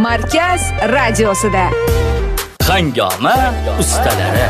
Markaz radiosida. Hangoma ustalari.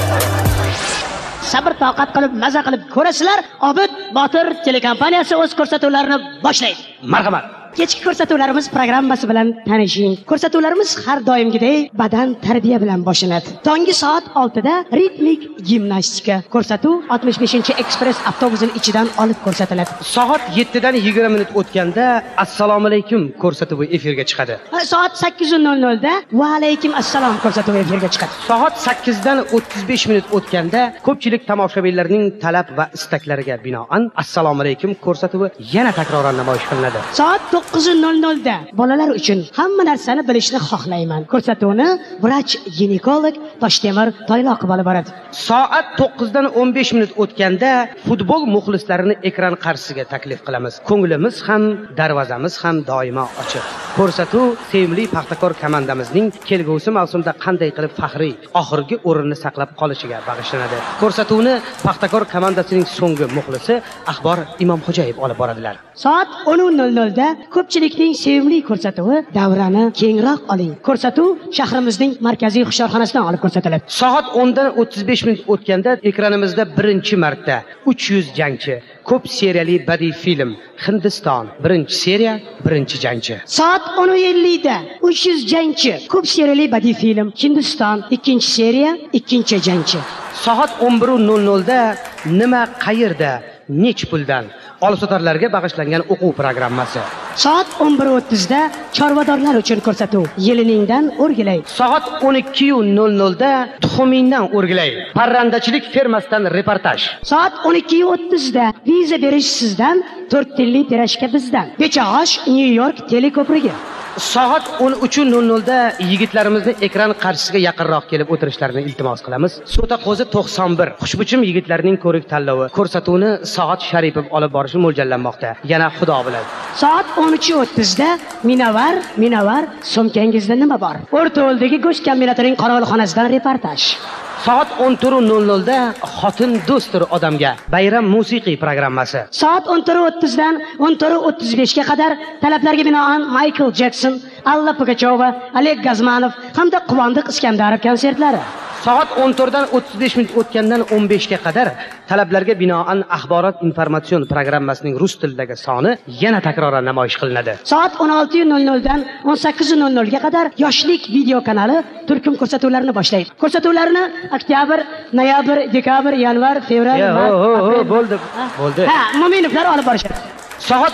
Sabr toqat qilib maza qilib ko'rasizlar. Obid Botir telekompaniyasi o'z ko'rsatuvlarini boshlaydi. Marhamat. Kechki ko'rsatuvlarimiz programmasi bilan tanishing. Ko'rsatuvlarimiz har doimgidek badan tarbiya bilan boshlanadi. Tongi soat 6 da ritmik gimnastika. Ko'rsatuv 65-ekspress avtobusining ichidan olib ko'rsatiladi. Soat 7 dan 20 minut o'tganda assalomu alaykum ko'rsatuvi efirga chiqadi. Soat 8:00 da va alaykum assalom ko'rsatuvi efirga chiqadi. Soat 8 dan 35 minut o'tganda ko'pchilik tomoshabinlarning talab va istaklariga binoan assalomu alaykum ko'rsatuvi yana takroran namoyish qilinadi. Soat 9:00 da bolalar uchun hamma narsani bilishni xohlayman. Ko'rsatuvni vrach-ginekolog Toshtemir Toyloqov olib boradi. Soat 9 dan 15 minut o'tganda futbol muxlislarini ekran qarshisiga taklif qilamiz. Ko'nglimiz ham, darvozamiz ham doimo ochiq. Ko'rsatuv sevimli Paxtakor komandamizning kelgusi mavsumda qanday qilib faxriy oxirgi o'rinni saqlab qolishiga bag'ishlanadi. Ko'rsatuvni Paxtakor komandasining so'nggi muxlisi Axbor Imomxo'jayev olib boradilar. Soat 10:00 da ko'pchilikning sevimli ko'rsatuvi Davrani kengroq oling. Ko'rsatuv shahrimizning markaziy hushyorxonasidan olib ko'rsatiladi. Soat 10 dan 35 minut o'tganda ekranimizda birinchi marta 300 jangchi ko'p seriyali badiiy film Hindiston birinchi seriya birinchi jangchi. Soat 10:50 da 300 jangchi ko'p seriyali badiiy film Hindiston ikkinchi seriya ikkinchi jangchi. Soat 11:00 da nima qayerda nech puldan olibsotarlarga bag'ishlangan o'quv programmasi. Soat 11:30 da chorvadorlar uchun ko'rsatuv Yeliningdan o'rgilay. Soat 12:00 da tuxumingdan o'rgilay. Parrandachilik fermasidan reportaj. Soat 12:30 da viza berish sizdan 4 tilli tirashka bizdan. Bechag'osh New York teleko'prigi. Soat 13:00 da yigitlarimizni ekran qarshisiga yaqinroq kelib o'tirishlarini iltimos qilamiz. So'taqo'zi 91 xushbichim yigitlarning ko'rik tanlovi ko'rsatuvni Soat Sharipov olib borishi mo'ljallanmoqda. Yana Xudo biladi. Soat 13:30 da Minavar sumkangizda nima bor? O'rto'ldagi go'sht kombinatining qorovulxonasidan reportaj. Soat 14:00 da xotin do'stdir odamga bayram musiqiy programmasi. Soat 14:30 dan 14:35 ga qadar talablarga binoan Michael Jackson, Alla Pugacheva, Oleg Gazmanov hamda Quvondiq Iskandarov konsertlari. Soat 14 dan 35 minut o'tgandan 15 ga qadar talablarga binoan axborot informatsion programmasining rus tilidagi soni yana takroran namoyish qilinadi. Soat 16:00 dan 18:00 ga qadar yoshlik video kanali turkum ko'rsatuvlarini boshlaydi. Ko'rsatuvlarni oktyabr, noyabr, dekabr, yanvar, fevral, mart, bo'ldi. Mo'minovlar olib borishadi. Soat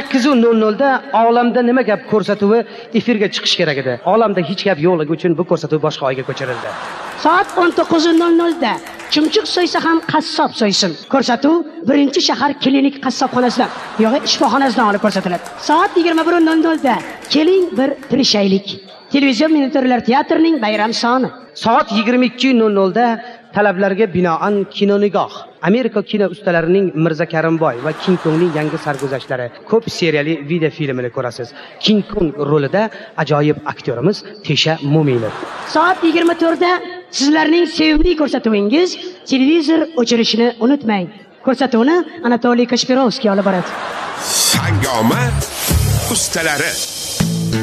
18:00 da olamda nima gap ko'rsatuvi efirga chiqish kerak edi. Olamda hech gap yo'qligi uchun bu ko'rsatuv boshqa oyga ko'chirildi. Soat 19:00 da chumchuq so'ysa ham qassob so'ysin. Ko'rsatuv birinchi shahar klinik qassobxonasidan, shifoxonasidan olib ko'rsatiladi. Soat 21:00 da keling bir tirishaylik. Televizion miniatyuralar teatrining bayram soni. Soat 22:00 da talablarga binoan kinonigoh. Amerika kino ustalarining Mirza Karimboy va King Kongning yangi sarguzashtlari ko'p seriyali video filmini ko'rasiz. King Kong rolida ajoyib aktyorimiz Tesha Mo'minov. Soat 24 da sizlarning sevimli ko'rsatuvingiz televizor o'chirishni unutmang. Ko'rsatuvni Anatoliy Kashpirovskiy olib boradi. Hangoma ustalari.